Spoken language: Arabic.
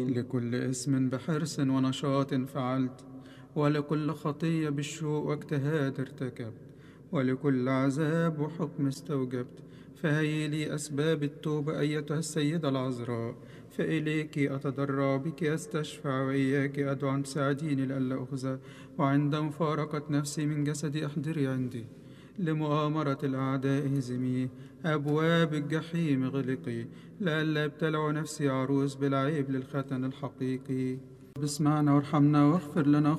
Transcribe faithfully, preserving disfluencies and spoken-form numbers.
لكل اسم بحرص ونشاط فعلت، ولكل خطية بالشوق واجتهاد ارتكبت، ولكل عذاب وحكم استوجبت. فهي لي أسباب التوبة أيتها السيدة العذراء، فإليك أتضرع، بك أستشفع، وإياك أدعو أن تساعديني لئلا أخزى، وعند مفارقة نفسي من جسدي أحضري عندي. لمؤامرة الأعداء هزمي، أبواب الجحيم غلقي، لئلا ابتلع نفسي عروس بالعيب للختن الحقيقي. اسمعنا وارحمنا واغفر لنا